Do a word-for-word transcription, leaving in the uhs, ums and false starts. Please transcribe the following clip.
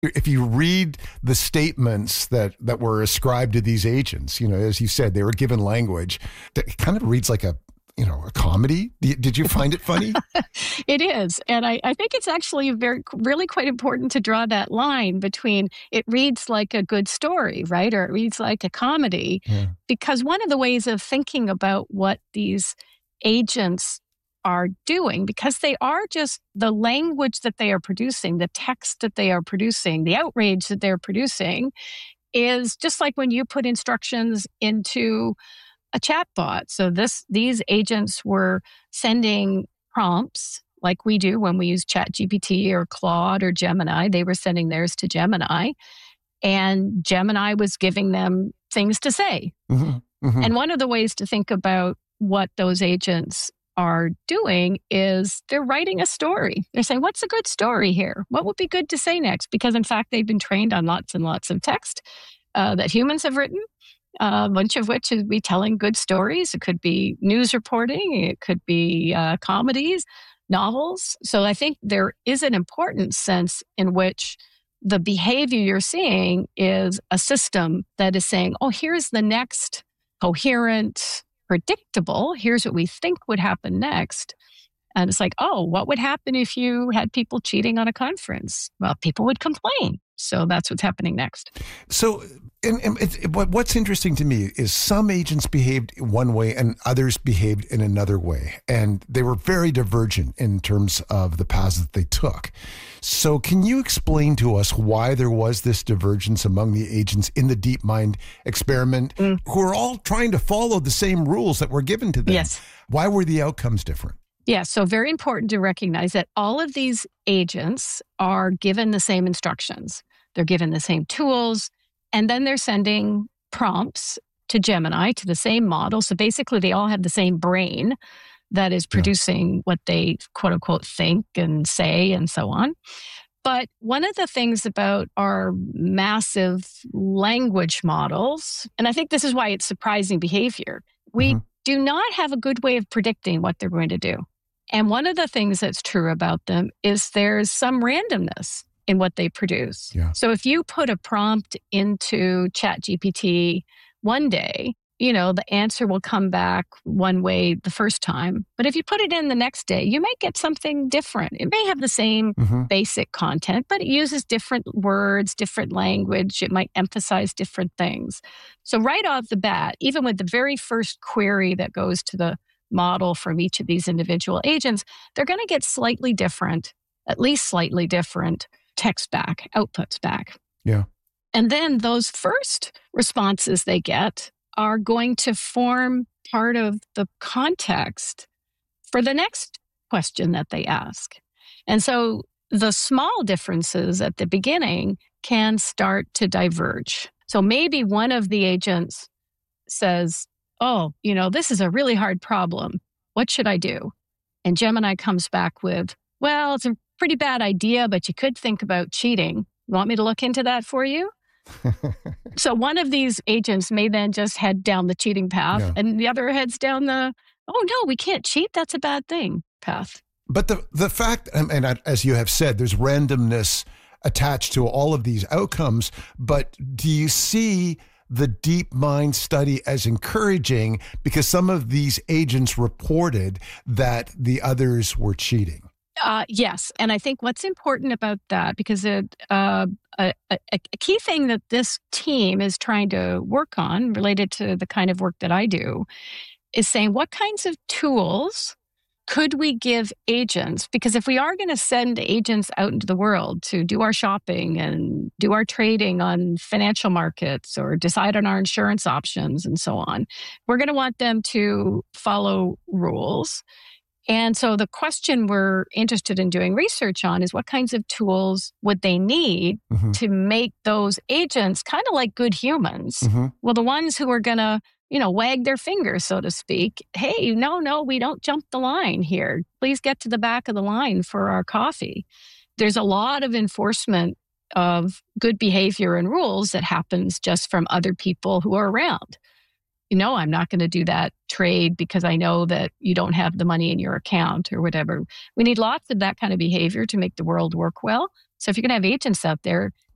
If you read the statements that, that were ascribed to these agents, you know, as you said, they were given language that kind of reads like a, you know, a comedy. Did you find it funny? It is. And I, I think it's actually very, really quite important to draw that line between it reads like a good story, right? Or it reads like a comedy. Yeah. Because one of the ways of thinking about what these agents are doing, because they are just the language that they are producing, the text that they are producing, the outrage that they're producing is just like when you put instructions into a chatbot. So this these agents were sending prompts like we do when we use ChatGPT or Claude or Gemini. They were sending theirs to Gemini, and Gemini was giving them things to say. Mm-hmm. Mm-hmm. And one of the ways to think about what those agents are doing is they're writing a story. They're saying, what's a good story here? What would be good to say next? Because in fact, they've been trained on lots and lots of text uh, that humans have written, uh, a bunch of which is be telling good stories. It could be news reporting. It could be uh, comedies, novels. So I think there is an important sense in which the behavior you're seeing is a system that is saying, oh, here's the next coherent, predictable, here's what we think would happen next. And it's like, oh, what would happen if you had people cheating on a conference? Well, people would complain. So that's what's happening next. So and, and it, it, what's interesting to me is some agents behaved one way and others behaved in another way. And they were very divergent in terms of the paths that they took. So can you explain to us why there was this divergence among the agents in the DeepMind experiment mm. who are all trying to follow the same rules that were given to them? Yes. Why were the outcomes different? Yeah, so very important to recognize that all of these agents are given the same instructions. They're given the same tools, and then they're sending prompts to Gemini, to the same model. So basically, they all have the same brain that is producing yeah. what they, quote unquote, think and say and so on. But one of the things about our massive language models, and I think this is why it's surprising behavior, we mm-hmm. do not have a good way of predicting what they're going to do. And one of the things that's true about them is there's some randomness in what they produce. Yeah. So if you put a prompt into ChatGPT one day, you know, the answer will come back one way the first time. But if you put it in the next day, you might get something different. It may have the same mm-hmm. basic content, but it uses different words, different language. It might emphasize different things. So right off the bat, even with the very first query that goes to the model from each of these individual agents, they're going to get slightly different, at least slightly different text back, outputs back. Yeah. And then those first responses they get are going to form part of the context for the next question that they ask. And so the small differences at the beginning can start to diverge. So maybe one of the agents says, oh, you know, this is a really hard problem. What should I do? And Gemini comes back with, well, it's a pretty bad idea, but you could think about cheating. You want me to look into that for you? So one of these agents may then just head down the cheating path yeah. and the other heads down the, oh no, we can't cheat, that's a bad thing path. But the the fact, and as you have said, there's randomness attached to all of these outcomes, but do you see the DeepMind study as encouraging because some of these agents reported that the others were cheating? Uh, yes. And I think what's important about that, because it, uh, a, a, a key thing that this team is trying to work on related to the kind of work that I do is saying what kinds of tools could we give agents? Because if we are going to send agents out into the world to do our shopping and do our trading on financial markets or decide on our insurance options and so on, we're going to want them to follow rules. And so the question we're interested in doing research on is what kinds of tools would they need mm-hmm. to make those agents kind of like good humans? Mm-hmm. Well, the ones who are going to, you know, wag their fingers, so to speak. Hey, no, no, we don't jump the line here. Please get to the back of the line for our coffee. There's a lot of enforcement of good behavior and rules that happens just from other people who are around. You know, I'm not going to do that trade because I know that you don't have the money in your account or whatever. We need lots of that kind of behavior to make the world work well. So if you're going to have agents out there,